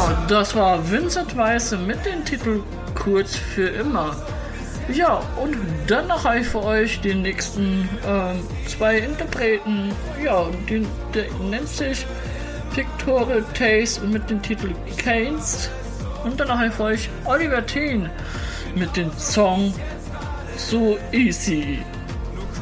Ja, das war Vincent Weiße mit dem Titel Kurz für immer. Ja, und dann noch habe ich für euch die nächsten zwei Interpreten. Ja, der nennt sich Victoria Tace mit dem Titel Keynes. Und dann habe ich für euch Oliver Teen mit dem Song So Easy.